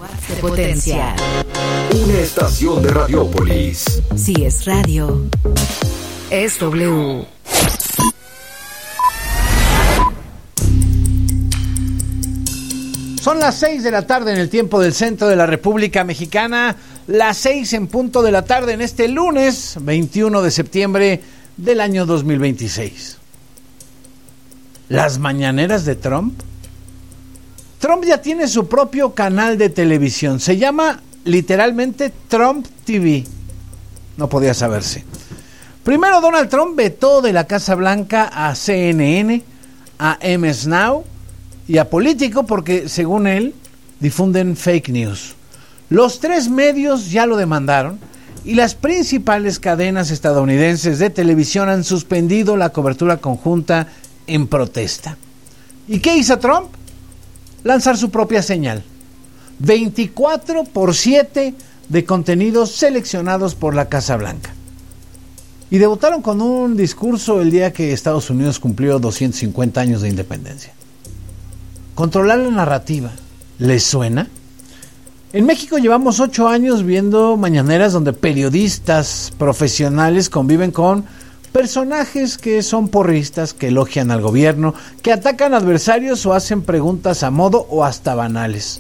De potencia. Una estación de Radiópolis. Si es radio, es W. Son las 6 de la tarde en el tiempo del centro de la República Mexicana, las 6 en punto de la tarde en este lunes 21 de septiembre del año 2026. ¿Las mañaneras de Trump? Trump ya tiene su propio canal de televisión, se llama literalmente Trump TV. No podía saberse. Primero Donald Trump vetó de la Casa Blanca a CNN, a MS Now y a Político porque, según él, difunden fake news. Los tres medios ya lo demandaron y las principales cadenas estadounidenses de televisión han suspendido la cobertura conjunta en protesta. ¿Y qué hizo Trump? Lanzar su propia señal. 24/7 de contenidos seleccionados por la Casa Blanca. Y debutaron con un discurso el día que Estados Unidos cumplió 250 años de independencia. Controlar la narrativa, ¿les suena? En México llevamos 8 años viendo mañaneras donde periodistas profesionales conviven con personajes que son porristas, que elogian al gobierno, que atacan adversarios o hacen preguntas a modo o hasta banales.